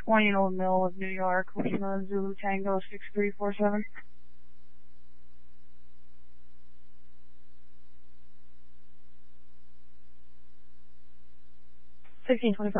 20 Old Mill of New York, Lima Zulu Tango 6347. 1625.